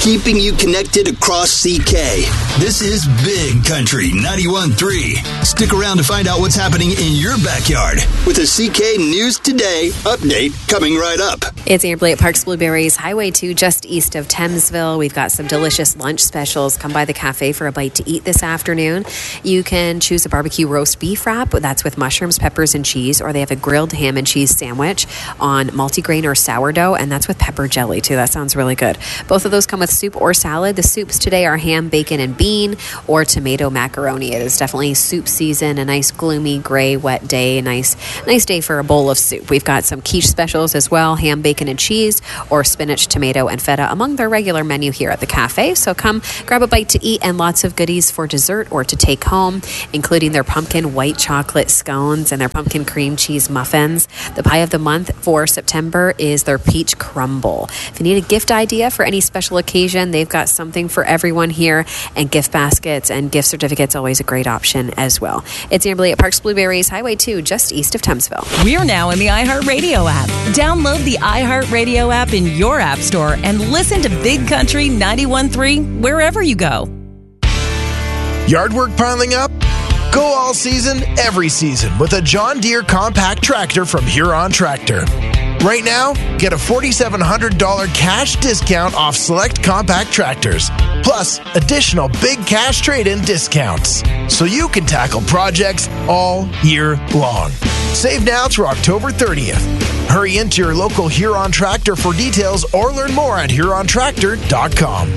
keeping you connected across CK. This is Big Country 91.3. Stick around to find out what's happening in your backyard with a CK News Today update coming right up. It's Amberly at Parks Blueberries, Highway 2, just east of Thamesville. We've got some delicious lunch specials. Come by the cafe for a bite to eat this afternoon. You can choose a barbecue roast beef wrap. That's with mushrooms, peppers, and cheese, or they have a grilled ham and cheese sandwich on multigrain or sourdough, and that's with pepper jelly, too. That sounds really good. Both of those come with soup or salad. The soups today are ham, bacon, and bean, or tomato macaroni. It is definitely soup season, a nice gloomy, gray, wet day, a nice day for a bowl of soup. We've got some quiche specials as well, ham, bacon, and cheese, or spinach, tomato, and feta among their regular menu here at the cafe. So come grab a bite to eat and lots of goodies for dessert or to take home, including their pumpkin white chocolate scones and their pumpkin cream cheese muffins. The pie of the month for September is their peach crumble. If you need a gift idea for any special occasion, they've got something for everyone here, and gift baskets and gift certificates always a great option as well. It's Amberly at Parks Blueberries, Highway 2, just east of Thamesville. We're now in the iHeartRadio app. Download the iHeartRadio app in your app store and listen to Big Country 91.3 wherever you go. Yard work piling up? Go all season, every season with a John Deere compact tractor from Huron Tractor. Right now, get a $4,700 cash discount off select compact tractors, plus additional big cash trade-in discounts, so you can tackle projects all year long. Save now through October 30th. Hurry into your local Huron Tractor for details or learn more at HuronTractor.com.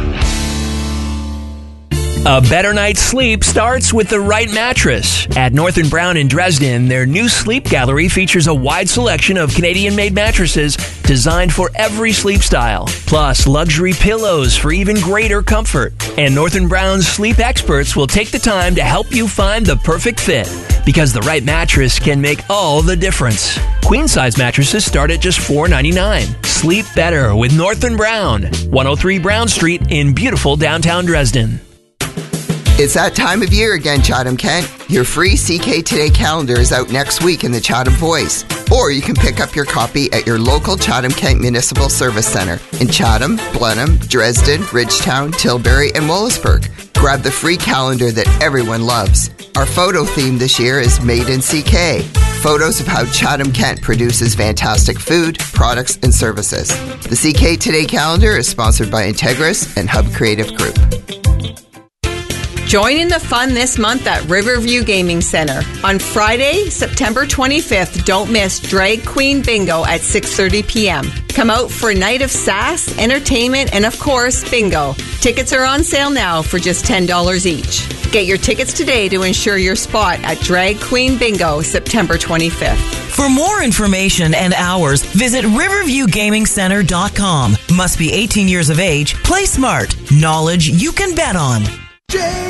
A better night's sleep starts with the right mattress. At North & Brown in Dresden, their new sleep gallery features a wide selection of Canadian-made mattresses designed for every sleep style, plus luxury pillows for even greater comfort. And North & Brown's sleep experts will take the time to help you find the perfect fit, because the right mattress can make all the difference. Queen-size mattresses start at just $4.99. Sleep better with North & Brown, 103 Brown Street in beautiful downtown Dresden. It's that time of year again, Chatham-Kent. Your free CK Today calendar is out next week in the Chatham Voice. Or you can pick up your copy at your local Chatham-Kent Municipal Service Centre in Chatham, Blenheim, Dresden, Ridgetown, Tilbury, and Woollesburg. Grab the free calendar that everyone loves. Our photo theme this year is Made in CK. Photos of how Chatham-Kent produces fantastic food, products, and services. The CK Today calendar is sponsored by Integris and Hub Creative Group. Join in the fun this month at Riverview Gaming Center. On Friday, September 25th, don't miss Drag Queen Bingo at 6:30 p.m. Come out for a night of sass, entertainment, and of course, bingo. Tickets are on sale now for just $10 each. Get your tickets today to ensure your spot at Drag Queen Bingo, September 25th. For more information and hours, visit riverviewgamingcenter.com. Must be 18 years of age. Play smart. Knowledge you can bet on.